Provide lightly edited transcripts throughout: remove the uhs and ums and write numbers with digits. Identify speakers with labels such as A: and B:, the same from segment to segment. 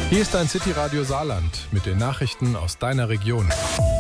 A: Hier ist dein City-Radio Saarland mit den Nachrichten aus deiner Region.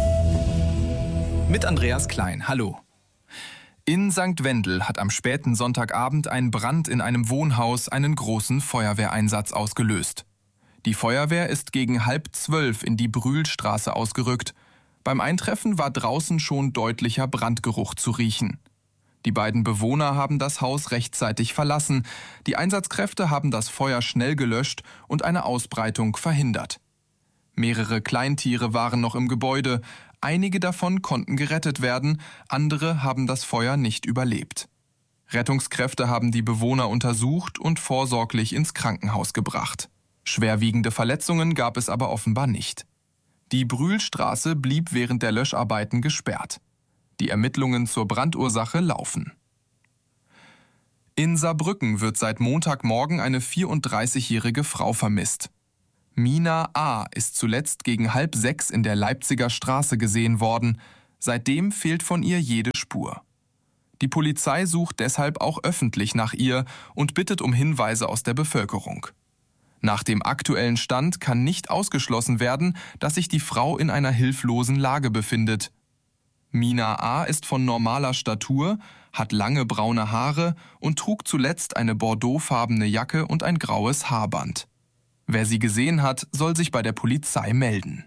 B: Mit Andreas Klein, hallo. In St. Wendel hat am späten Sonntagabend ein Brand in einem Wohnhaus einen großen Feuerwehreinsatz ausgelöst. Die Feuerwehr ist gegen 11:30 in die Brühlstraße ausgerückt. Beim Eintreffen war draußen schon deutlicher Brandgeruch zu riechen. Die beiden Bewohner haben das Haus rechtzeitig verlassen. Die Einsatzkräfte haben das Feuer schnell gelöscht und eine Ausbreitung verhindert. Mehrere Kleintiere waren noch im Gebäude. Einige davon konnten gerettet werden, andere haben das Feuer nicht überlebt. Rettungskräfte haben die Bewohner untersucht und vorsorglich ins Krankenhaus gebracht. Schwerwiegende Verletzungen gab es aber offenbar nicht. Die Brühlstraße blieb während der Löscharbeiten gesperrt. Die Ermittlungen zur Brandursache laufen. In Saarbrücken wird seit Montagmorgen eine 34-jährige Frau vermisst. Mina A. ist zuletzt gegen 5:30 in der Leipziger Straße gesehen worden. Seitdem fehlt von ihr jede Spur. Die Polizei sucht deshalb auch öffentlich nach ihr und bittet um Hinweise aus der Bevölkerung. Nach dem aktuellen Stand kann nicht ausgeschlossen werden, dass sich die Frau in einer hilflosen Lage befindet. Mina A. ist von normaler Statur, hat lange braune Haare und trug zuletzt eine bordeauxfarbene Jacke und ein graues Haarband. Wer sie gesehen hat, soll sich bei der Polizei melden.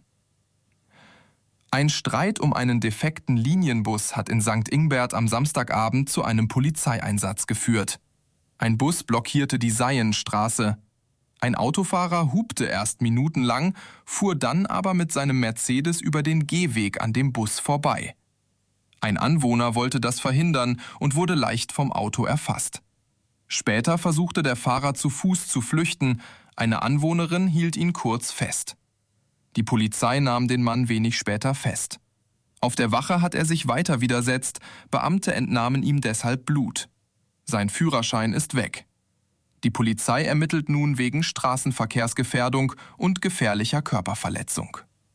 B: Ein Streit um einen defekten Linienbus hat in St. Ingbert am Samstagabend zu einem Polizeieinsatz geführt. Ein Bus blockierte die Seienstraße. Ein Autofahrer hupte erst minutenlang, fuhr dann aber mit seinem Mercedes über den Gehweg an dem Bus vorbei. Ein Anwohner wollte das verhindern und wurde leicht vom Auto erfasst. Später versuchte der Fahrer zu Fuß zu flüchten. Eine Anwohnerin hielt ihn kurz fest. Die Polizei nahm den Mann wenig später fest. Auf der Wache hat er sich weiter widersetzt. Beamte entnahmen ihm deshalb Blut. Sein Führerschein ist weg. Die Polizei ermittelt nun wegen Straßenverkehrsgefährdung und gefährlicher Körperverletzung.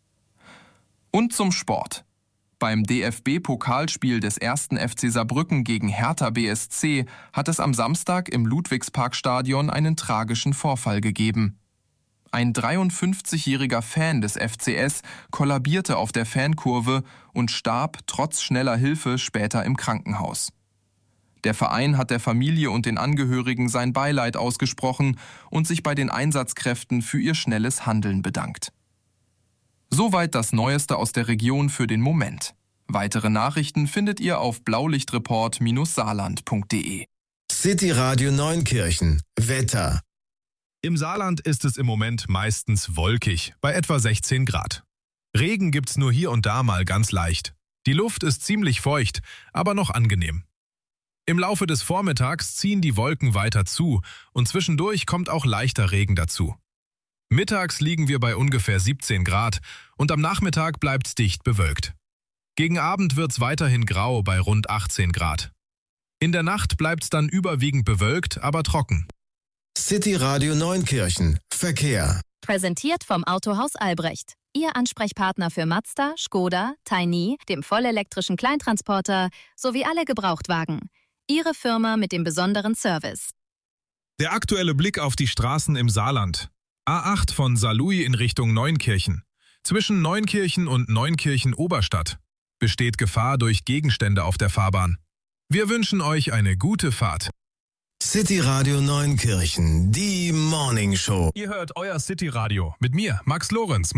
B: Und zum Sport. Beim DFB-Pokalspiel des 1. FC Saarbrücken gegen Hertha BSC hat es am Samstag im Ludwigsparkstadion einen tragischen Vorfall gegeben. Ein 53-jähriger Fan des FCS kollabierte auf der Fankurve und starb trotz schneller Hilfe später im Krankenhaus. Der Verein hat der Familie und den Angehörigen sein Beileid ausgesprochen und sich bei den Einsatzkräften für ihr schnelles Handeln bedankt. Soweit das Neueste aus der Region für den Moment. Weitere Nachrichten findet ihr auf blaulichtreport-saarland.de.
C: City Radio Neunkirchen. Wetter.
A: Im Saarland ist es im Moment meistens wolkig, bei etwa 16 Grad. Regen gibt's nur hier und da mal ganz leicht. Die Luft ist ziemlich feucht, aber noch angenehm. Im Laufe des Vormittags ziehen die Wolken weiter zu und zwischendurch kommt auch leichter Regen dazu. Mittags liegen wir bei ungefähr 17 Grad und am Nachmittag bleibt's dicht bewölkt. Gegen Abend wird's weiterhin grau bei rund 18 Grad. In der Nacht bleibt's dann überwiegend bewölkt, aber trocken.
C: City Radio Neunkirchen. Verkehr.
D: Präsentiert vom Autohaus Albrecht. Ihr Ansprechpartner für Mazda, Škoda, Tiny, dem vollelektrischen Kleintransporter sowie alle Gebrauchtwagen. Ihre Firma mit dem besonderen Service.
A: Der aktuelle Blick auf die Straßen im Saarland. A8 von Saarlouis in Richtung Neunkirchen. Zwischen Neunkirchen und Neunkirchen-Oberstadt besteht Gefahr durch Gegenstände auf der Fahrbahn. Wir wünschen euch eine gute Fahrt.
C: City Radio Neunkirchen, die Morning Show.
A: Ihr hört euer City Radio mit mir, Max Lorenz.